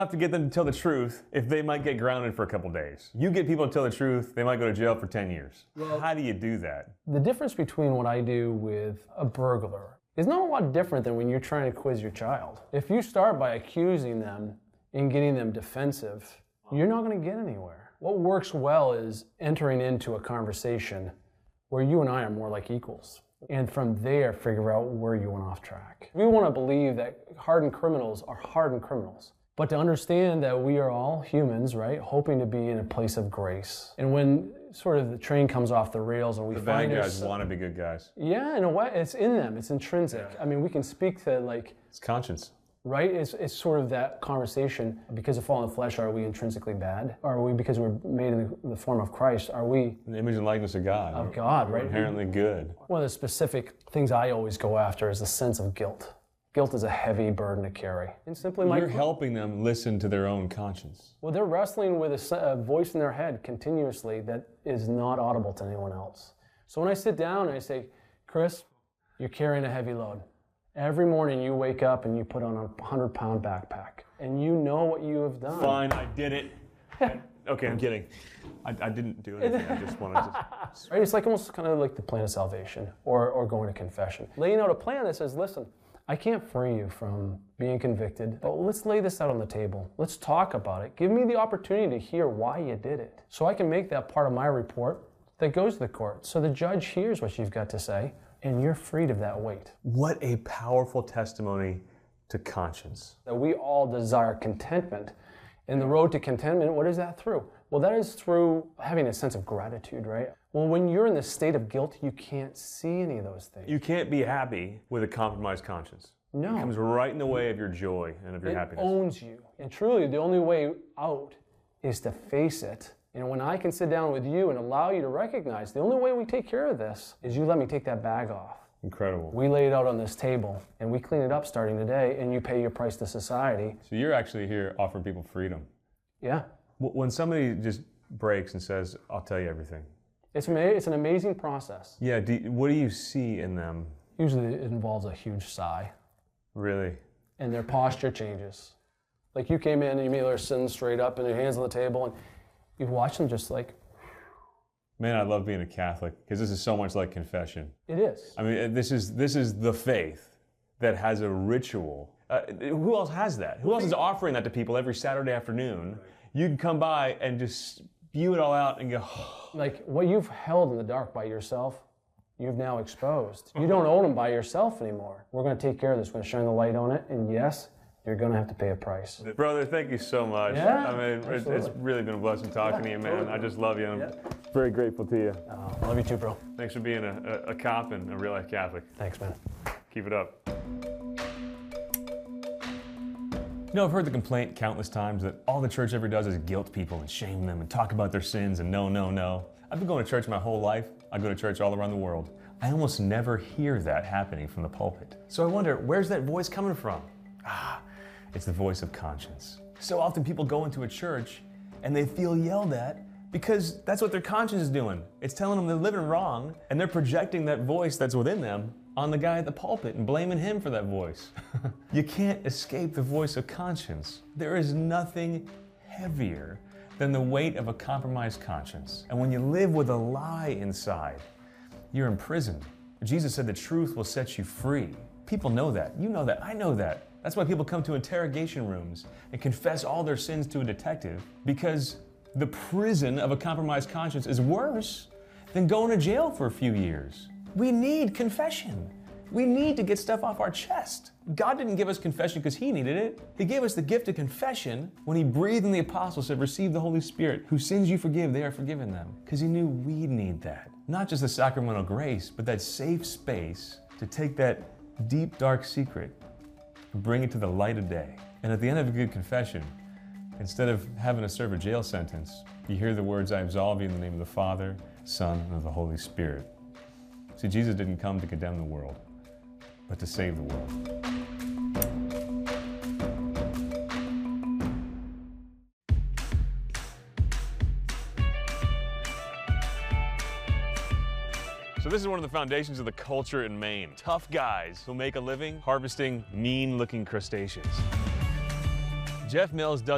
Have to get them to tell the truth if they might get grounded for a couple days. You get people to tell the truth, they might go to jail for 10 years. Well, how do you do that? The difference between what I do with a burglar is not a lot different than when you're trying to quiz your child. If you start by accusing them and getting them defensive, you're not going to get anywhere. What works well is entering into a conversation where you and I are more like equals. And from there, figure out where you went off track. We want to believe that hardened criminals are hardened criminals. But to understand that we are all humans, right, hoping to be in a place of grace. And when sort of the train comes off the rails and we find the bad guys want to be good guys. Yeah, in a way, it's in them. It's intrinsic. I mean, we can speak to like... It's conscience. Right? It's sort of that conversation. Because of fallen flesh, are we intrinsically bad? Are we, because we're made in the form of Christ, are we... In the image and likeness of God. Of God, right? Inherently good. One of the specific things I always go after is the sense of guilt. Guilt is a heavy burden to carry. And simply You're helping them listen to their own conscience. Well, they're wrestling with a voice in their head continuously that is not audible to anyone else. So when I sit down and I say, Chris, you're carrying a heavy load. Every morning you wake up and you put on a 100-pound backpack. And you know what you have done. Fine, I did it. Okay, I'm kidding. I didn't do anything. I just wanted to... Right? It's like almost kind of like the plan of salvation or going to confession. Laying out a plan that says, listen, I can't free you from being convicted, but let's lay this out on the table. Let's talk about it. Give me the opportunity to hear why you did it, so I can make that part of my report that goes to the court. So the judge hears what you've got to say, and you're freed of that weight. What a powerful testimony to conscience. That we all desire contentment. And the road to contentment, what is that through? Well, that is through having a sense of gratitude, right? Well, when you're in the state of guilt, you can't see any of those things. You can't be happy with a compromised conscience. No. It comes right in the way of your joy and of your happiness. It owns you. And truly, the only way out is to face it. And when I can sit down with you and allow you to recognize the only way we take care of this is you let me take that bag off. Incredible. We lay it out on this table, and we clean it up starting today, and you pay your price to society. So you're actually here offering people freedom. Yeah. When somebody just breaks and says, I'll tell you everything. It's an amazing process. Yeah, what do you see in them? Usually it involves a huge sigh. Really? And their posture changes. Like you came in and you made their sins straight up and your hands on the table, and you've watched them just like... Man, I love being a Catholic because this is so much like confession. It is. I mean, this is the faith that has a ritual. Who else has that? Who else is offering that to people every Saturday afternoon? You can come by and just spew it all out and go... Like what you've held in the dark by yourself, you've now exposed. You don't own them by yourself anymore. We're going to take care of this. We're going to shine the light on it. And yes, you're going to have to pay a price. Brother, thank you so much. Yeah, I mean, it's really been a blessing talking to you, man. Totally. I just love you. And I'm very grateful to you. Love you too, bro. Thanks for being a cop and a real-life Catholic. Thanks, man. Keep it up. You know, I've heard the complaint countless times that all the church ever does is guilt people and shame them and talk about their sins and no, no, no. I've been going to church my whole life. I go to church all around the world. I almost never hear that happening from the pulpit. So I wonder, where's that voice coming from? It's the voice of conscience. So often people go into a church and they feel yelled at because that's what their conscience is doing. It's telling them they're living wrong, and they're projecting that voice that's within them on the guy at the pulpit and blaming him for that voice. You can't escape the voice of conscience. There is nothing heavier than the weight of a compromised conscience. And when you live with a lie inside, you're imprisoned. Jesus said the truth will set you free. People know that. You know that. I know that. That's why people come to interrogation rooms and confess all their sins to a detective, because the prison of a compromised conscience is worse than going to jail for a few years. We need confession. We need to get stuff off our chest. God didn't give us confession because He needed it. He gave us the gift of confession when He breathed in the apostles, said, receive the Holy Spirit. Whose sins you forgive, they are forgiven them. Because He knew we'd need that. Not just the sacramental grace, but that safe space to take that deep, dark secret and bring it to the light of day. And at the end of a good confession, instead of having to serve a jail sentence, you hear the words, I absolve you in the name of the Father, Son, and of the Holy Spirit. See, Jesus didn't come to condemn the world, but to save the world. So this is one of the foundations of the culture in Maine. Tough guys who make a living harvesting mean-looking crustaceans. Jeff Mills does